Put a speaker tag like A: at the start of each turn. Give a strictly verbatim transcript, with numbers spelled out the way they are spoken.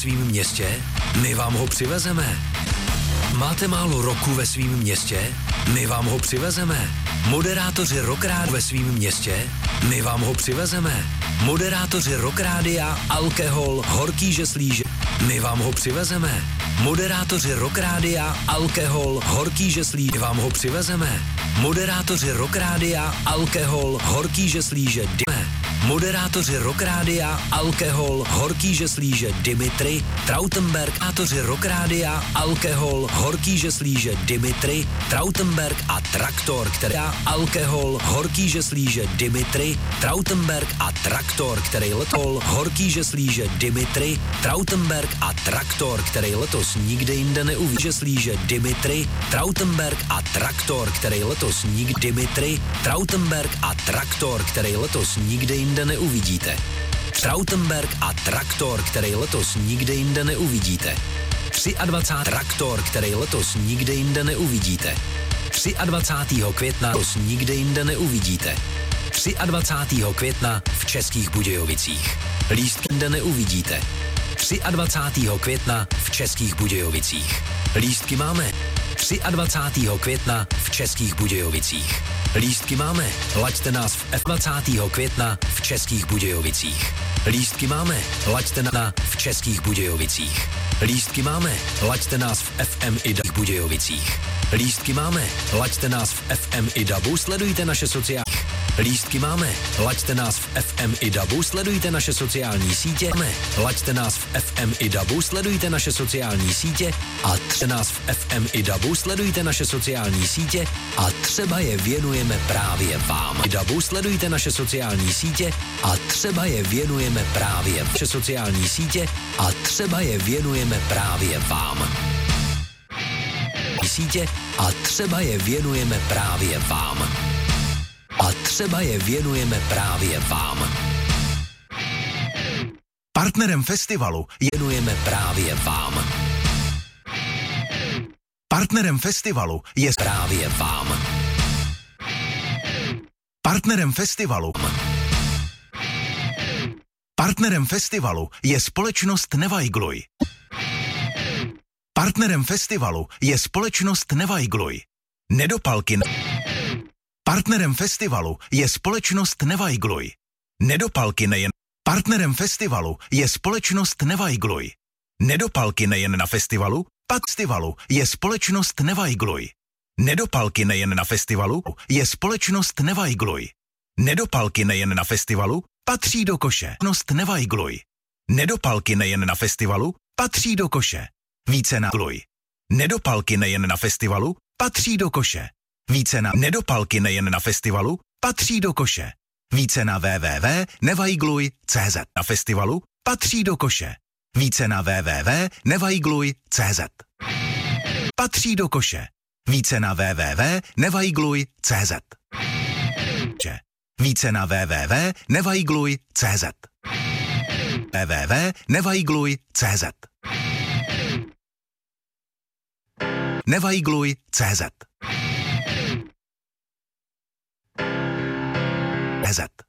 A: svým městě? My vám ho přivezeme. Máte málo roku ve svým městě? My vám ho přivezeme. Moderátoři Rock Rádia ve svým městě? My vám ho přivezeme. Moderátoři Rock Rádia, alkohol, horký žeslíže? My vám ho přivezeme. Moderátoři Rock Rádia, alkohol, horký žeslíže? My vám ho přivezeme. Moderátoři Rock Rádia, alkohol, horký žeslíže? Dime. Moderátoři Rock Rádia, alkohol, horký žeslíže? Dimitri Trautenberg. Moderátoři Rock Rádia, alkohol, horký žeslíže? Dimitri Trautenberg a Traktor, který alkohol, horký žeslíže? Dimitri Trautenberg a Traktor, který letol, horký žeslíže? Dimitri Trautenberg a Traktor, který letos nikde jinde neuvidí. Žeslíže? Dimitri Trautenberg a Traktor, který letos nikdy Dimitri Trautenberg a Traktor, který letos nikde jinde neuvidíte. Trautenberg a Traktor, který letos nikde jinde neuvidíte. dvacátého Traktor, který letos nikde jinde neuvidíte. dvacátého třetího května letos nikde jinde neuvidíte. dvacátého třetího května v Českých Budějovicích. Lístky jinde neuvidíte. dvacátého třetího května v Českých Budějovicích. Lístky máme. dvacátého třetího května v Českých Budějovicích. Lístky máme. Laďte nás v dvacátého května v Českých Budějovicích. Lístky máme. Laďte na v Českých Budějovicích. Lístky máme. Laďte nás v F M i D Budějovicích. Lístky máme. Laďte nás v F M i Dabu, sledujte naše sociální. Lístky máme. Laďte nás v F M i Dabu, sledujte naše sociální sítě. Máme. Laďte nás v F M i Dabu, sledujte naše sociální sítě a třte nás v F M i Dabu, sledujte naše sociální sítě a třeba je věnujeme právě vám. I Dabu, sledujte naše sociální sítě a třeba je věnujeme právě vaše sociální sítě a třeba je věnujeme právě vám. Sítě a třeba je věnujeme právě vám. A třeba je věnujeme právě vám. Partnerem festivalu věnujeme právě vám. Partnerem festivalu je právě vám. Partnerem festivalu Partnerem festivalu je společnost Nevajgluj. Partnerem festivalu je společnost Nevajgluj. Nedopalky. Partnerem festivalu je společnost Nevajgluj. Nedopalky nejen. Partnerem festivalu je společnost Nevajgluj. Nedopalky nejen na festivalu, festivalu je společnost Nevajgluj. Nedopalky nejen na festivalu je společnost Nevajgluj. Nedopalky nejen na festivalu patří do koše. Společnost Nevajgluj. Nedopalky nejen na festivalu patří do koše. Více na gluj. Nedopalky nejen na festivalu patří do koše. Více na nedopalky nejen na festivalu patří do koše. Více na w w w tečka nevajgluj tečka c z. Na festivalu patří do koše. Více na w w w tečka nevajgluj tečka c z. Patří do koše. Více na w w w tečka nevajgluj tečka c z. Více na w w w tečka nevajgluj tečka c z. w w w tečka nevajgluj tečka c z. Nevajgluj tečka c z. C Z.